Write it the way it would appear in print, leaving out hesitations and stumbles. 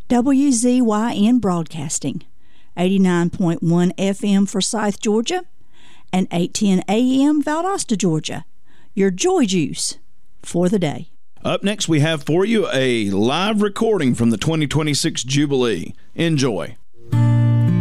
WZYN Broadcasting, 89.1 FM for Forsyth, Georgia, and 810 AM Valdosta, Georgia. Your joy juice for the day. Up next, we have for you a live recording from the 2026 Jubilee. Enjoy.